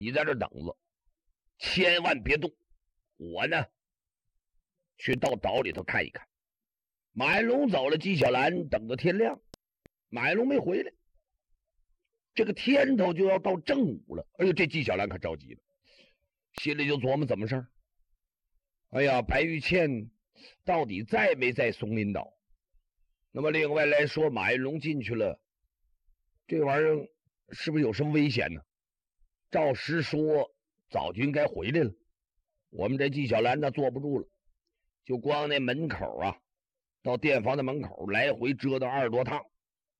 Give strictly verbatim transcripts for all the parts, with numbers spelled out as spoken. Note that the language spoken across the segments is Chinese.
你在这等着，千万别动。我呢，去到岛里头看一看。”马彦龙走了，纪晓岚等到天亮，马彦龙没回来。这个天头就要到正午了，哎呦，这纪晓岚可着急了，心里就琢磨怎么事儿。哎呀，白玉倩到底在没在松林岛？那么另外来说，马彦龙进去了，这玩意儿是不是有什么危险呢？照实说早就应该回来了，我们这纪晓岚呢坐不住了，就光那门口啊，到店房的门口来回折腾二十多趟。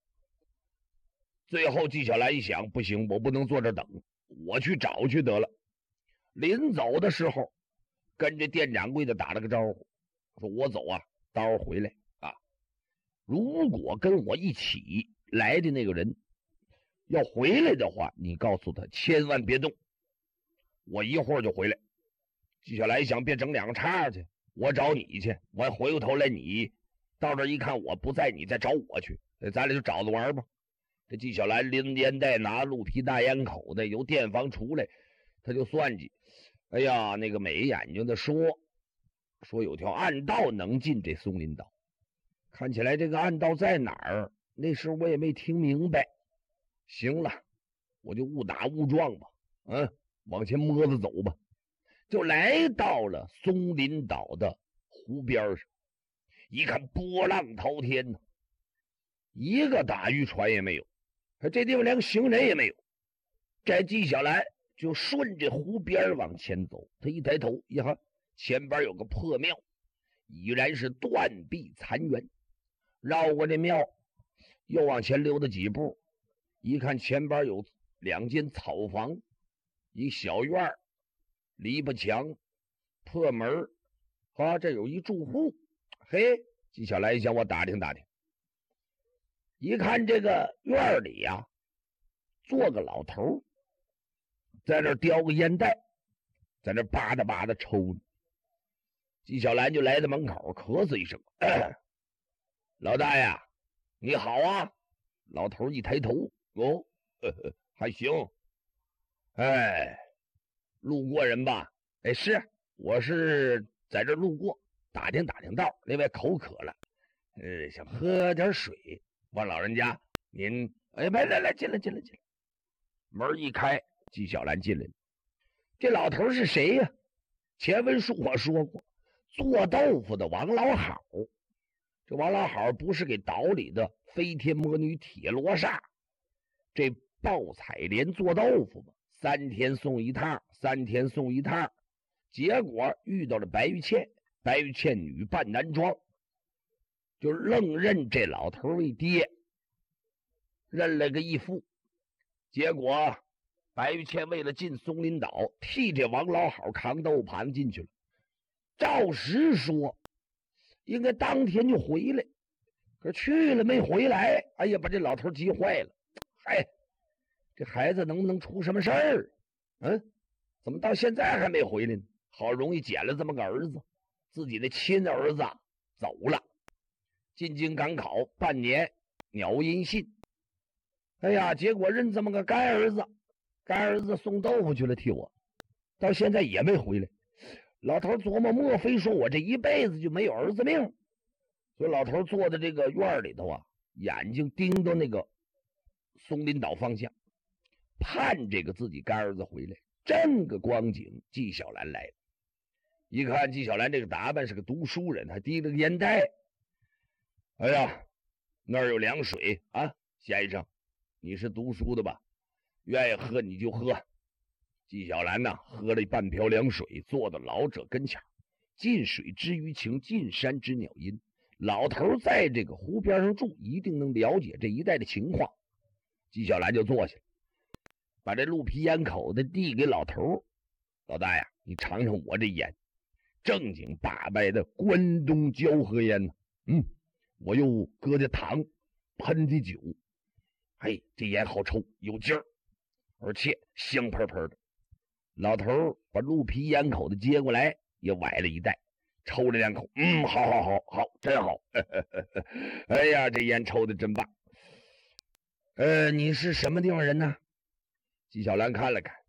最后纪晓岚一想，不行，我不能坐这等，我去找去得了。临走的时候跟这店掌柜的打了个招呼，说我走啊，待会儿回来啊。如果跟我一起来的那个人要回来的话，你告诉他千万别动，我一会儿就回来。纪晓岚一想，别整两个岔去，我找你去，我回过头来你到这一看我不在，你再找我去，咱俩就找着玩吧。这纪晓岚拎烟袋，拿鹿皮大烟口袋，由店房出来，他就算计，哎呀，那个美眼睛的说说有条暗道能进这松林岛，看起来这个暗道在哪儿，那时候我也没听明白。行了，我就误打误撞吧，嗯，往前摸着走吧，就来到了松林岛的湖边上。一看波浪滔天呢，一个打渔船也没有，这地方连个行人也没有。这纪晓岚就顺着湖边往前走，他一抬头，呀，前边有个破庙，已然是断壁残垣。绕过这庙，又往前溜达几步，一看前边有两间草房，一小院，篱笆墙，破门，啊，这有一住户。嘿，纪晓岚一想，我打听打听。一看这个院里呀、啊，坐个老头，在那叼个烟袋，在那吧嗒吧嗒抽呢。纪晓岚就来到门口，咳嗽一声：“老大爷，你好啊！”老头一抬头，哦，呵呵，还行。哎，路过人吧？哎，是，我是在这路过，打听打听道，另外口渴了，呃，想喝点水。王老人家，您哎，来来来，进来进来进来。门一开，纪晓岚进来了。这老头是谁呀、啊？前文书我说过，做豆腐的王老好。这王老好不是给岛里的飞天魔女铁罗刹这报彩莲做豆腐吗？三天送一趟，三天送一趟。结果遇到了白玉倩，白玉倩女扮男装，就愣认这老头为爹，认了个义父。结果白玉倩为了进松林岛，替这王老好扛豆盘进去了。照实说应该当天就回来，可去了没回来，哎呀，把这老头急坏了。嗨，这孩子能不能出什么事儿？嗯，怎么到现在还没回来呢？好容易捡了这么个儿子，自己的亲儿子走了，进京赶考半年，鸟音信。哎呀，结果认这么个干儿子，干儿子送豆腐去了，替我，到现在也没回来。老头琢磨，莫非说我这一辈子就没有儿子命？所以老头坐在这个院里头啊，眼睛盯到那个松林岛方向，盼这个自己干儿子回来。这个光景，纪晓岚来了。一看纪晓岚这个打扮是个读书人，还提了个烟袋。哎呀，那儿有凉水啊，先生，你是读书的吧？愿意喝你就喝。纪晓岚呢，喝了半瓢凉水，坐到老者跟前。近水知鱼情，近山知鸟音。老头在这个湖边上住，一定能了解这一带的情况。纪晓岚就坐下，把这鹿皮烟口子递给老头。老大呀，你尝尝我这烟，正经八百的关东交河烟呢。嗯，我又搁的糖，喷的酒。嘿，这烟好抽，有劲儿，而且香喷喷的。老头把鹿皮烟口子接过来，也崴了一袋，抽了两口。嗯，好好好好，真好。呵呵呵呵哎呀，这烟抽的真棒。呃，你是什么地方人呢？纪晓岚看了看，